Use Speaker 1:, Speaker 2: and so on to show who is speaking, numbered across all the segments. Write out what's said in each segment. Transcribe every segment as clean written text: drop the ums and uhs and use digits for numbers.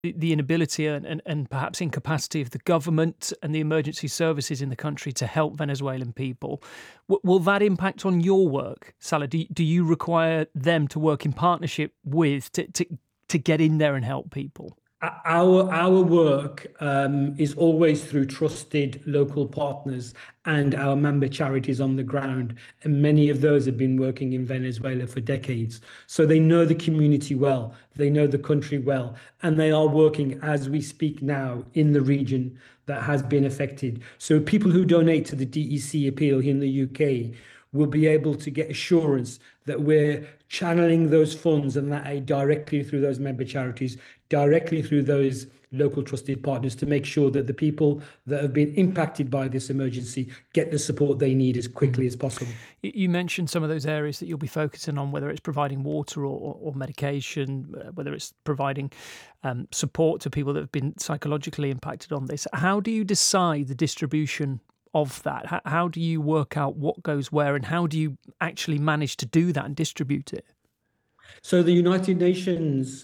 Speaker 1: the inability and perhaps incapacity of the government and the emergency services in the country to help Venezuelan people. Will that impact on your work, Salah? Do you require them to work in partnership with to get in there and help people?
Speaker 2: Our work is always through trusted local partners and our member charities on the ground. And many of those have been working in Venezuela for decades. So they know the community well, they know the country well, and they are working as we speak now in the region that has been affected. So people who donate to the DEC appeal here in the UK will be able to get assurance that we're channeling those funds and that aid directly through those member charities, directly through those local trusted partners, to make sure that the people that have been impacted by this emergency get the support they need as quickly as possible.
Speaker 1: You mentioned some of those areas that you'll be focusing on, whether it's providing water or medication, whether it's providing support to people that have been psychologically impacted on this. How do you decide the distribution of that? How do you work out what goes where, and how do you actually manage to do that and distribute it?
Speaker 2: So the United Nations,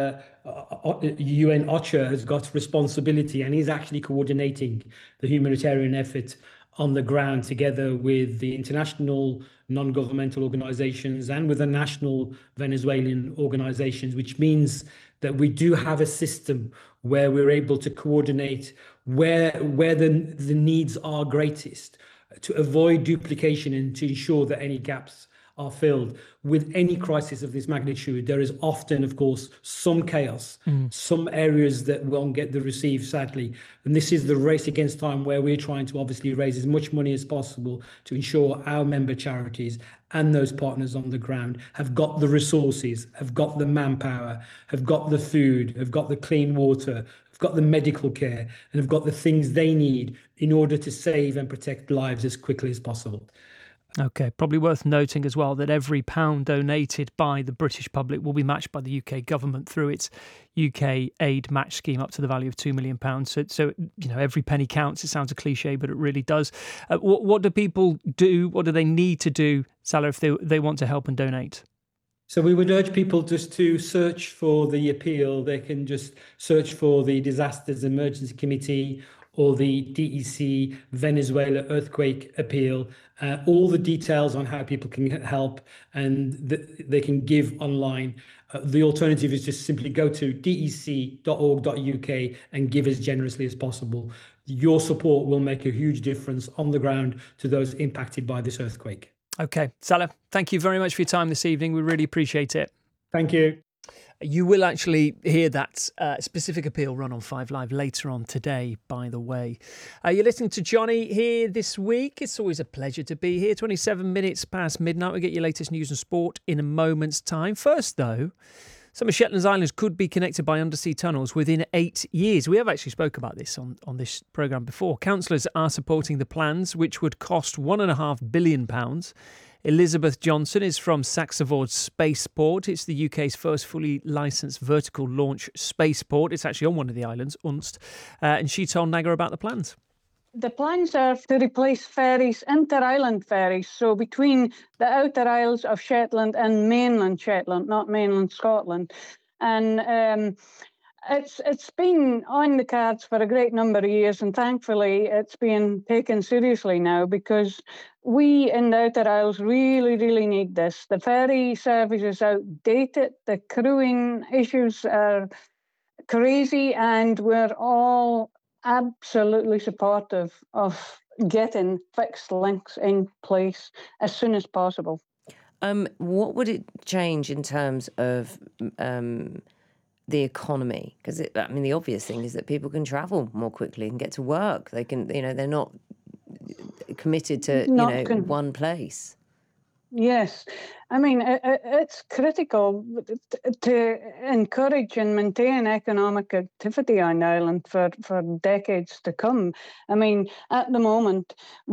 Speaker 2: UN OCHA, has got responsibility and is actually coordinating the humanitarian effort on the ground together with the international non-governmental organizations and with the national Venezuelan organizations, which means that we do have a system where we're able to coordinate where the needs are greatest to avoid duplication and to ensure that any gaps are filled. With any crisis of this magnitude, there is often, of course, some chaos, some areas that won't get the receive, sadly. And this is the race against time where we're trying to obviously raise as much money as possible to ensure our member charities and those partners on the ground have got the resources, have got the manpower, have got the food, have got the clean water, have got the medical care, and have got the things they need in order to save and protect lives as quickly as possible.
Speaker 1: Okay, probably worth noting as well that every pound donated by the British public will be matched by the UK government through its UK aid match scheme up to the value of £2 million. So every penny counts. It sounds a cliche, but it really does. What do people do? What do they need to do, Salah, if they want to help and donate?
Speaker 2: So we would urge people just to search for the appeal. They can just search for the Disasters Emergency Committee or the DEC Venezuela Earthquake Appeal. All the details on how people can help, and they can give online. The alternative is just simply go to dec.org.uk and give as generously as possible. Your support will make a huge difference on the ground to those impacted by this earthquake.
Speaker 1: Okay, Salah, thank you very much for your time this evening. We really appreciate it.
Speaker 2: Thank you.
Speaker 1: You will actually hear that specific appeal run on 5 Live later on today, by the way. You're listening to Johnny here this week. It's always a pleasure to be here. 27 minutes past midnight. We'll get your latest news and sport in a moment's time. First, though, some of Shetland's islands could be connected by undersea tunnels within 8 years. We have actually spoke about this on this programme before. Councillors are supporting the plans, which would cost £1.5 billion. Elizabeth Johnson is from Saxavord Spaceport. It's the UK's first fully licensed vertical launch spaceport. It's actually on one of the islands, Unst. And she told Naga about the plans.
Speaker 3: The plans are to replace ferries, inter-island ferries, so between the outer isles of Shetland and mainland Shetland, not mainland Scotland. And it's been on the cards for a great number of years, and thankfully it's being taken seriously now, because we in the outer isles really, really need this. The ferry service is outdated, the crewing issues are crazy, and we're all absolutely supportive of getting fixed links in place as soon as possible.
Speaker 4: What would it change in terms of the economy? Because the obvious thing is that people can travel more quickly and get to work. They can, they're not committed to one place.
Speaker 3: Yes. It's critical to encourage and maintain economic activity on the island for decades to come. At the moment,